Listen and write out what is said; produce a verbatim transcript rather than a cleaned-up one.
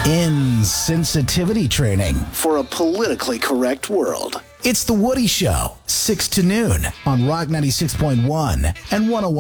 Insensitivity training for a politically correct world. It's The Woody Show, six to noon on Rock ninety-six point one and one oh one.